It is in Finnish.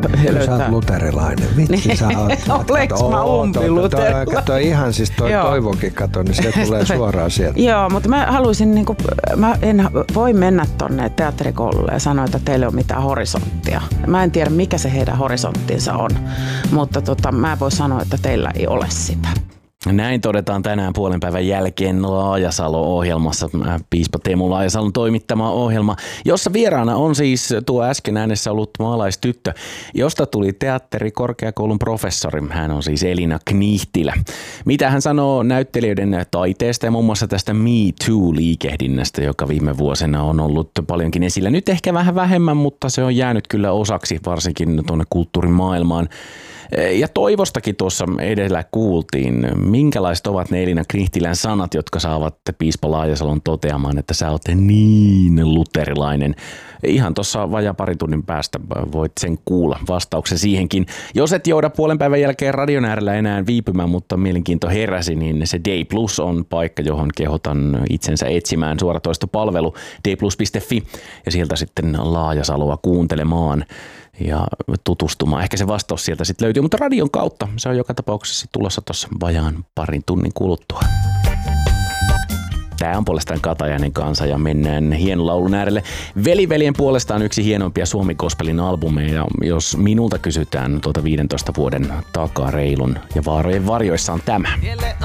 Sä oot luterilainen. Vitsi, sä oot. Oleks mä umpiluterilainen? Toi ihan siis toi Toivokin kato, niin se tulee suoraan sieltä. Joo, mutta mä haluaisin, mä en voi mennä tonne teatterikoululle ja sanoa, että teillä ei ole mitään horisonttia. Mä en tiedä, mikä se heidän horisonttinsa on, mutta mä voin sanoa, että teillä ei ole sitä. Näin todetaan tänään puolen päivän jälkeen Laajasalo-ohjelmassa, piispa Teemu Laajasalon toimittama ohjelma, jossa vieraana on siis tuo äsken äänessä ollut maalaistyttö, josta tuli teatterikorkeakoulun professori. Hän on siis Elina Knihtilä. Mitä hän sanoo näyttelijöiden taiteesta ja muun muassa tästä Me Too-liikehdinnästä, joka viime vuosina on ollut paljonkin esillä. Nyt ehkä vähän vähemmän, mutta se on jäänyt kyllä osaksi varsinkin tuonne kulttuurimaailmaan. Ja Toivostakin tuossa edellä kuultiin, minkälaiset ovat ne Elina Knihtilän sanat, jotka saavat piispa Laajasalon toteamaan, että sä oot niin luterilainen. Ihan tuossa vajaa pari tunnin päästä voit sen kuulla vastauksen siihenkin. Jos et jouda puolen päivän jälkeen radion äärellä enää viipymään, mutta mielenkiinto heräsi, niin se Day Plus on paikka, johon kehotan itsensä etsimään suoratoistopalvelu dayplus.fi ja sieltä sitten Laajasaloa kuuntelemaan ja tutustumaan. Ehkä se vastaus sieltä sitten löytyy, mutta radion kautta se on joka tapauksessa tulossa tuossa vajaan parin tunnin kuluttua. Tää on puolestaan Katajainen kanssa ja mennään hienon laulun äärelle. Veliveljen puolestaan yksi hienompia Suomi-gospelin albumeja. Jos minulta kysytään 15 vuoden takaa reilun ja vaarojen varjoissa on tämä.